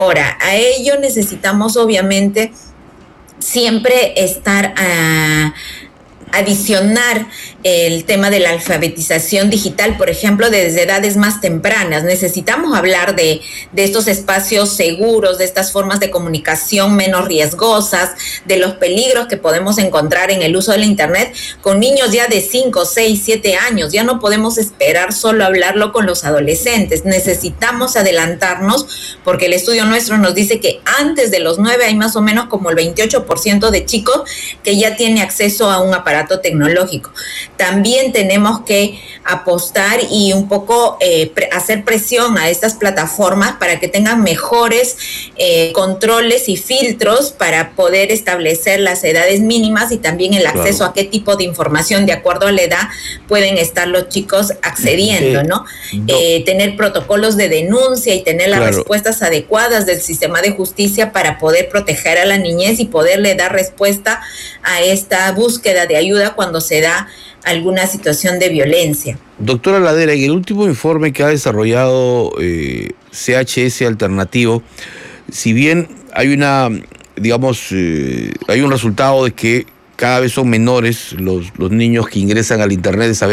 Ahora, a ello necesitamos obviamente siempre estar adicionar el tema de la alfabetización digital, por ejemplo, desde edades más tempranas. Necesitamos hablar de estos espacios seguros, de estas formas de comunicación menos riesgosas, de los peligros que podemos encontrar en el uso de la Internet con niños ya de 5, 6, 7 años. Ya no podemos esperar solo hablarlo con los adolescentes. Necesitamos adelantarnos porque el estudio nuestro nos dice que antes de los 9 hay más o menos como el 28% de chicos que ya tiene acceso a un aparato tecnológico. También tenemos que apostar y un poco hacer presión a estas plataformas para que tengan mejores controles y filtros para poder establecer las edades mínimas y también el acceso a qué tipo de información de acuerdo a la edad pueden estar los chicos accediendo, ¿no? Tener protocolos de denuncia y tener las respuestas adecuadas del sistema de justicia para poder proteger a la niñez y poderle dar respuesta a esta búsqueda de ayuda cuando se da alguna situación de violencia. Doctora Ladera, en el último informe que ha desarrollado CHS Alternativo, si bien hay una, digamos, hay un resultado de que cada vez son menores los niños que ingresan al Internet,